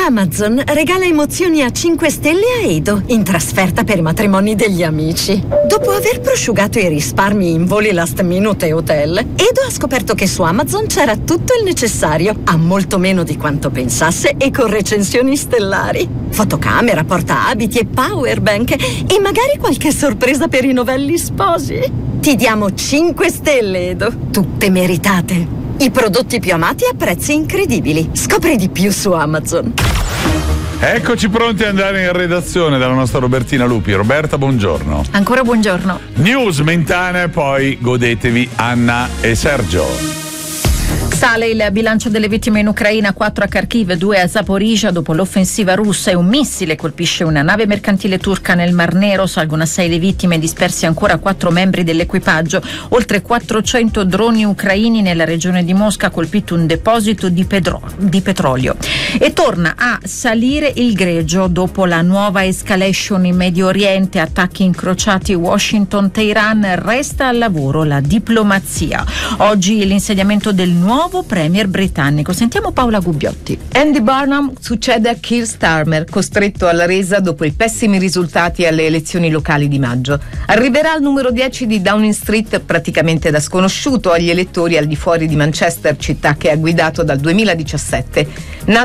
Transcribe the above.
Amazon regala emozioni a 5 stelle a Edo in trasferta per i matrimoni degli amici. Dopo aver prosciugato i risparmi in voli last minute e hotel, Edo ha scoperto che su Amazon c'era tutto il necessario, a molto meno di quanto pensasse e con recensioni stellari. Fotocamera, portaabiti e powerbank e magari qualche sorpresa per i novelli sposi. Ti diamo 5 stelle, Edo, tutte meritate. I prodotti più amati a prezzi incredibili. Scopri di più su Amazon. Eccoci pronti ad andare in redazione dalla nostra Robertina Lupi. Roberta, buongiorno. Ancora buongiorno. News Mentana e poi godetevi Anna e Sergio. Sale il bilancio delle vittime in Ucraina, 4 a Kharkiv, 2 a Zaporizhzhia dopo l'offensiva russa e un missile colpisce una nave mercantile turca nel Mar Nero. Salgono a 6 le vittime, dispersi ancora 4 membri dell'equipaggio. Oltre 400 droni ucraini nella regione di Mosca, colpito un deposito di petrolio. E torna a salire il greggio dopo la nuova escalation in Medio Oriente, attacchi incrociati Washington-Teheran, resta al lavoro la diplomazia. Oggi l'insediamento del nuovo premier britannico. Sentiamo Paola Gubbiotti. Andy Burnham succede a Keir Starmer, costretto alla resa dopo i pessimi risultati alle elezioni locali di maggio. Arriverà al numero 10 di Downing Street praticamente da sconosciuto agli elettori al di fuori di Manchester, città che ha guidato dal 2017.